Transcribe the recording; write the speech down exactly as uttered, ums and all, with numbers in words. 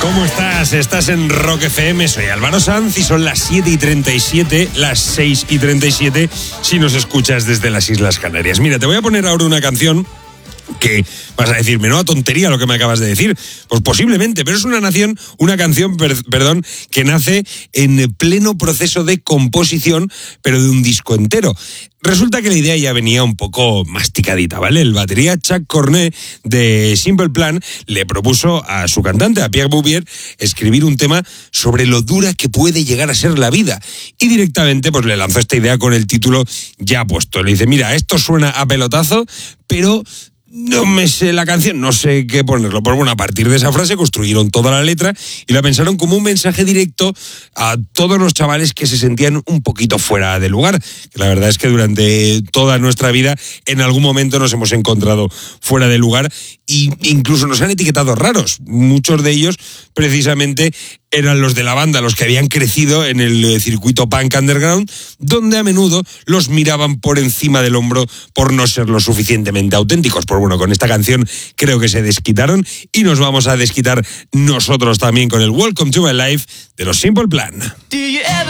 ¿Cómo estás? Estás en Rock F M, soy Álvaro Sanz y son las siete y treinta y siete, las seis y treinta y siete si nos escuchas desde las Islas Canarias. Mira, te voy a poner ahora una canción que vas a decir, menuda tontería lo que me acabas de decir. Pues posiblemente, pero es una nación, una canción, per, perdón, que nace en pleno proceso de composición, pero de un disco entero. Resulta que la idea ya venía un poco masticadita, ¿vale? El batería Chuck Cornet de Simple Plan le propuso a su cantante, a Pierre Bouvier, escribir un tema sobre lo dura que puede llegar a ser la vida. Y directamente pues le lanzó esta idea con el título ya puesto. Le dice, mira, esto suena a pelotazo, pero no me sé la canción, no sé qué ponerlo. Pues bueno, a partir de esa frase construyeron toda la letra y la pensaron como un mensaje directo a todos los chavales que se sentían un poquito fuera de lugar. Que la verdad es que durante toda nuestra vida en algún momento nos hemos encontrado fuera de lugar e incluso nos han etiquetado raros. Muchos de ellos precisamente eran los de la banda, los que habían crecido en el circuito punk underground, donde a menudo los miraban por encima del hombro por no ser lo suficientemente auténticos. Pues bueno, con esta canción creo que se desquitaron y nos vamos a desquitar nosotros también con el Welcome to My Life de los Simple Plan.